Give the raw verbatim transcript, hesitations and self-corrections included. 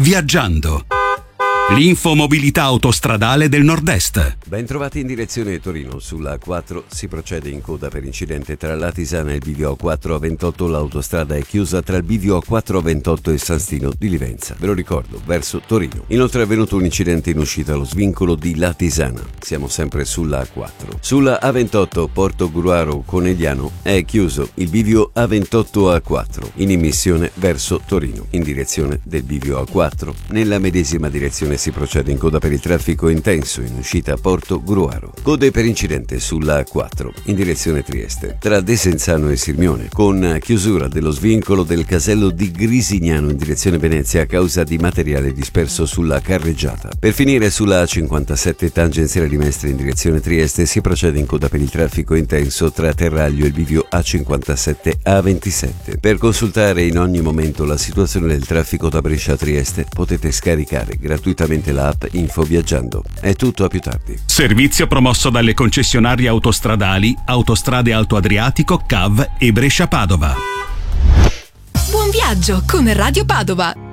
Viaggiando. L'infomobilità autostradale del Nord-Est. Ben trovati in direzione Torino. Sulla A quattro si procede in coda per incidente tra Latisana e il bivio A quattro A ventotto. L'autostrada è chiusa tra il bivio A quattro A ventotto e San Stino di Livenza. Ve lo ricordo, verso Torino. Inoltre è avvenuto un incidente in uscita allo svincolo di Latisana. Siamo sempre sulla A quattro. Sulla A ventotto Porto Gruaro Conegliano è chiuso il bivio A ventotto A quattro in immissione verso Torino. In direzione del bivio A quattro, nella medesima direzione si procede in coda per il traffico intenso in uscita a Porto Gruaro. Code per incidente sulla A quattro in direzione Trieste tra Desenzano e Sirmione, con chiusura dello svincolo del casello di Grisignano in direzione Venezia a causa di materiale disperso sulla carreggiata. Per finire sulla A cinquantasette tangenziale di Mestre in direzione Trieste si procede in coda per il traffico intenso tra Terraglio e il bivio A cinquantasette A ventisette. Per consultare in ogni momento la situazione del traffico da Brescia a Trieste potete scaricare gratuitamente l'app Info Viaggiando. È tutto, a più tardi. Servizio promosso dalle concessionarie autostradali Autostrade Alto Adriatico, C A V e Brescia Padova. Buon viaggio con Radio Padova.